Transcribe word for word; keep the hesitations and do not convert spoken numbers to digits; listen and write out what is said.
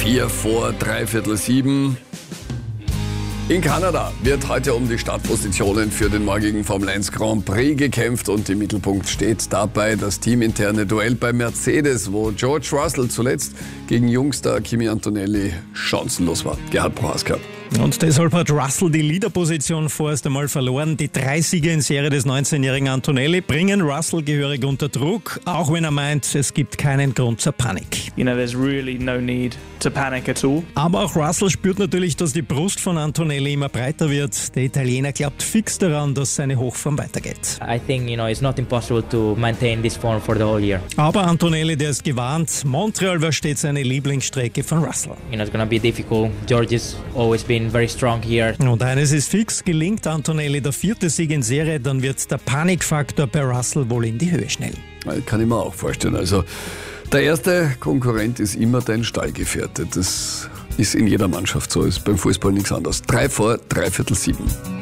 Hier vor dreiviertel sieben. In Kanada wird heute um die Startpositionen für den morgigen Formel eins Grand Prix gekämpft und im Mittelpunkt steht dabei das teaminterne Duell bei Mercedes, wo George Russell zuletzt gegen Jungstar Kimi Antonelli chancenlos war. Gerhard Prohaska. Und deshalb hat Russell die Leaderposition vorerst einmal verloren. Die drei Siege in Serie des neunzehnjährigen Antonelli bringen Russell gehörig unter Druck, auch wenn er meint, es gibt keinen Grund zur Panik. You know, there's really no need to panic at all. Aber auch Russell spürt natürlich, dass die Brust von Antonelli immer breiter wird. Der Italiener glaubt fix daran, dass seine Hochform weitergeht. I think, you know, it's not impossible to maintain this form for the whole year. Aber Antonelli, der ist gewarnt. Montreal war stets seine Lieblingsstrecke von Russell. You know, it's going to be difficult. George's always been very strong here. Und eines ist fix, gelingt Antonelli der vierte Sieg in Serie, dann wird der Panikfaktor bei Russell wohl in die Höhe schnell. Kann ich mir auch vorstellen. Also der erste Konkurrent ist immer dein Stallgefährte. Das ist in jeder Mannschaft so, ist beim Fußball nichts anderes. Drei vor, dreiviertel sieben.